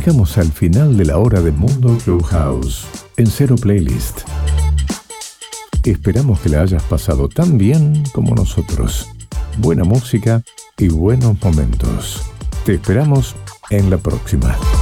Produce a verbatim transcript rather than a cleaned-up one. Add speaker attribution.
Speaker 1: Llegamos al final de la hora de Mundo Clubhouse en Cero Playlist. Esperamos que la hayas pasado tan bien como nosotros. Buena música y buenos momentos. Te esperamos en la próxima.